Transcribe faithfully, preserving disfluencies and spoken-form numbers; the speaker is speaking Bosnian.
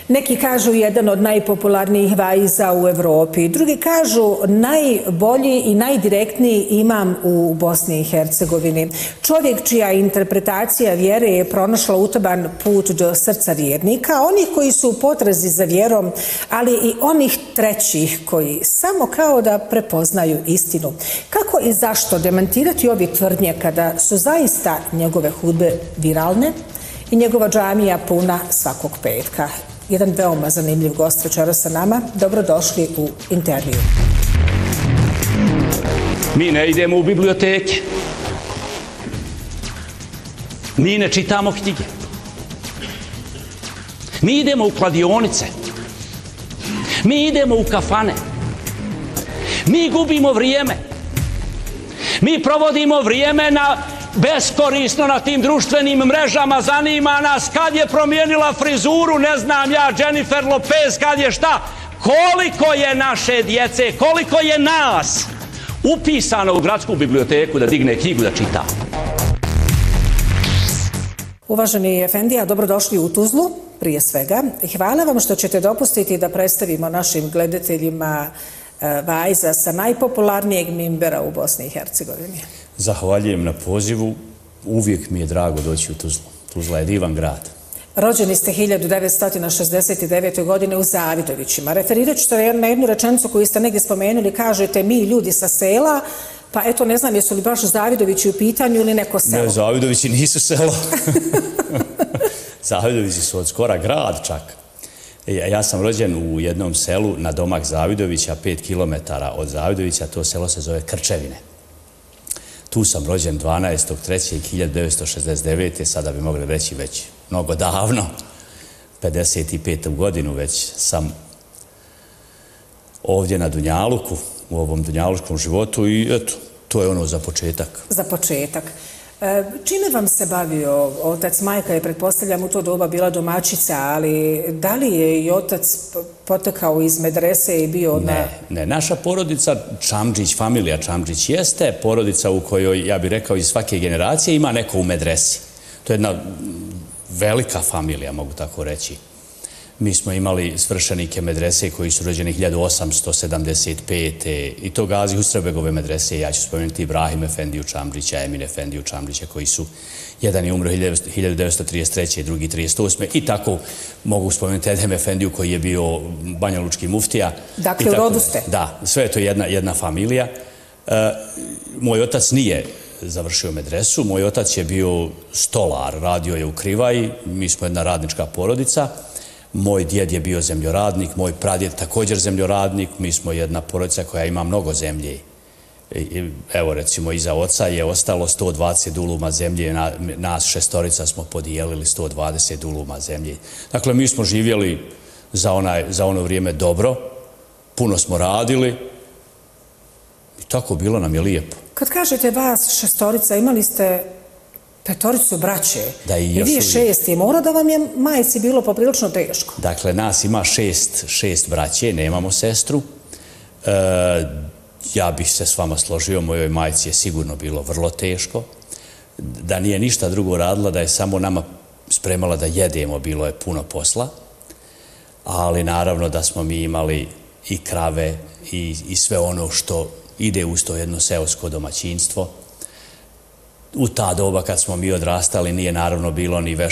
Neki kažu jedan od najpopularnijih vaiza u Evropi, drugi kažu najbolji i najdirektniji imam u Bosni i Hercegovini. Čovjek čija interpretacija vjere je pronašla utaban put do srca vjernika, onih koji su u potrazi za vjerom, ali i onih trećih koji samo kao da prepoznaju istinu. Kako i zašto demantirati ovi tvrdnje kada su zaista njegove hudbe viralne i njegova džamija puna svakog petka? Jedan veoma zanimljiv gost večera sa nama. Dobrodošli u intervju. Mi ne idemo u biblioteke. Mi ne čitamo knjige. Mi idemo u kladionice. Mi idemo u kafane. Mi gubimo vrijeme. Mi provodimo vrijeme na beskorisno na tim društvenim mrežama, zanima nas kad je promijenila frizuru, ne znam ja, Jennifer Lopez, kad je šta. Koliko je naše djece, koliko je nas upisano u gradsku biblioteku da digne knjigu da čita. Uvaženi Efendija, dobrodošli u Tuzlu, prije svega. Hvala vam što ćete dopustiti da predstavimo našim gledateljima vaiza sa najpopularnijeg mimbera u Bosni i Hercegovini. Zahvaljujem na pozivu. Uvijek mi je drago doći u Tuzlu. Tuzla je divan grad. Rođeni ste hiljadu devetsto šezdeset devete. godine u Zavidovićima. Referirat ću se na jednu rečenicu koju ste negdje spomenuli. Kažete mi ljudi sa sela, pa eto ne znam jesu li baš Zavidovići u pitanju ili neko selo. Ne, Zavidovići nisu selo. Zavidovići su od skora grad čak. Ja sam rođen u jednom selu na domak Zavidovića, pet kilometara od Zavidovića, to selo se zove Krčevine. Tu sam rođen dvanaestog trećeg hiljadu devetsto šezdeset devete. Sada bi mogli reći već mnogo davno, pedeset petu godinu već sam ovdje na Dunjaluku, u ovom dunjalučkom životu i eto, to je ono za početak. Za početak. Čime vam se bavio otac? Majka je, pretpostavljam, u to doba bila domaćica, ali da li je i otac potekao iz medrese i bio na... Ne, ne. Naša porodica, Čamđić, familija Čamđić jeste porodica u kojoj, ja bih rekao, iz svake generacije ima neko u medresi. To je jedna velika familija, mogu tako reći. Mi smo imali svršenike medrese koji su rođeni hiljadu osamsto sedamdeset pete. i to Gazi Husrebegove medrese. Ja ću spomenuti Ibrahim Efendiju Čamđića, Emin Efendiju Čamđića, koji su, jedan je umro hiljadu devetsto trideset treće. drugi trideset osme. I tako mogu spomenuti Edhem Efendiju koji je bio banjalučki muftija. Dakle, u rodu ste? Da, sve je to jedna, jedna familija. E, moj otac nije završio medresu, moj otac je bio stolar, radio je u Krivaji, mi smo jedna radnička porodica. Moj djed je bio zemljoradnik, moj pradjed također zemljoradnik, mi smo jedna porodica koja ima mnogo zemlje. Evo recimo iza oca je ostalo sto dvadeset duluma zemlje, nas šestorica smo podijelili sto dvadeset duluma zemlje. Dakle, mi smo živjeli za, onaj, za ono vrijeme dobro, puno smo radili i tako bilo nam je lijepo. Kad kažete vas šestorica, imali ste petoricu braće da, i, i vi šesti. Mora da vam je majci bilo poprilično teško. Dakle, nas ima šest, šest braće, nemamo sestru. E, ja bih se s vama složio, mojoj majci je sigurno bilo vrlo teško. Da nije ništa drugo radila, da je samo nama spremala da jedemo, bilo je puno posla. Ali naravno da smo mi imali i krave i, i sve ono što ide uz to jedno seosko domaćinstvo. U ta doba kad smo mi odrastali nije naravno bilo ni